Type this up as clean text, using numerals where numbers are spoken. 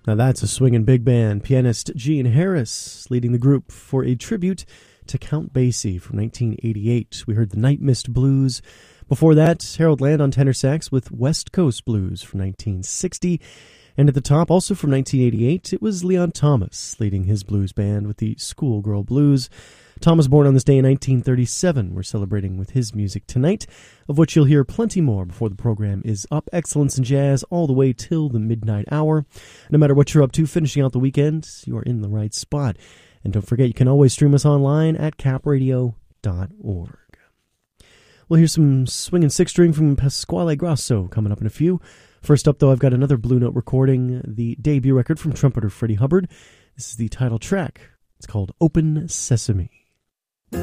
Now that's a swinging big band. Pianist Gene Harris leading the group for a tribute to Count Basie from 1988. We heard the Night Mist Blues. Before that, Harold Land on tenor sax with West Coast Blues from 1960. And at the top, also from 1988, it was Leon Thomas leading his blues band with the Schoolgirl Blues. Thomas, born on this day in 1937. We're celebrating with his music tonight, of which you'll hear plenty more before the program is up. Excellence in jazz all the way till the midnight hour. No matter what you're up to, finishing out the weekend, you are in the right spot. And don't forget, you can always stream us online at capradio.org. We'll hear some swinging six-string from Pasquale Grasso coming up in a few. First up, though, I've got another Blue Note recording, the debut record from trumpeter Freddie Hubbard. This is the title track. It's called Open Sesame.